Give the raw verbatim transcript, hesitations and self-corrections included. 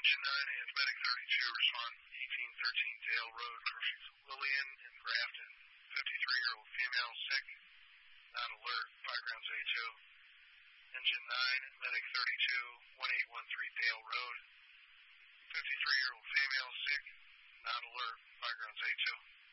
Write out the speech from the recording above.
Engine nine and Medic thirty-two respond eighteen thirteen Dale Road, Murphy's Lillian and Grafton. fifty-three-year-old female sick, not alert, fire grounds A two. Engine nine, Medic thirty-two, eighteen thirteen Dale Road. fifty-three-year-old female sick, not alert, fire grounds A two.